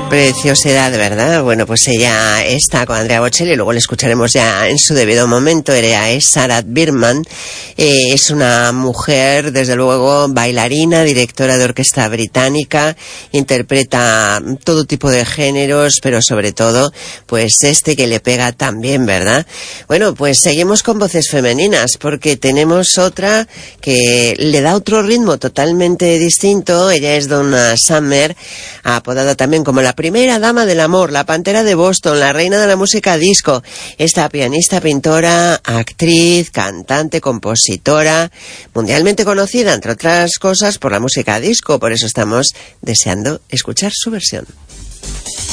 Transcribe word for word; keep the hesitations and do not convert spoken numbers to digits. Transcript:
Preciosidad, ¿verdad? Bueno, pues ella está con Andrea Bocelli, luego le escucharemos ya en su debido momento. Ella es Sarah Brightman, eh, es una mujer, desde luego, bailarina, directora de orquesta británica, interpreta todo tipo de géneros, pero sobre todo, pues este que le pega tan bien, ¿verdad? Bueno, pues seguimos con voces femeninas, porque tenemos otra que le da otro ritmo totalmente distinto. Ella es Donna Summer, apodada también como la primera dama del amor, la pantera de Boston, la reina de la música disco. Esta pianista, pintora, actriz, cantante, compositora, mundialmente conocida, entre otras cosas, por la música disco. Por eso estamos deseando escuchar su versión.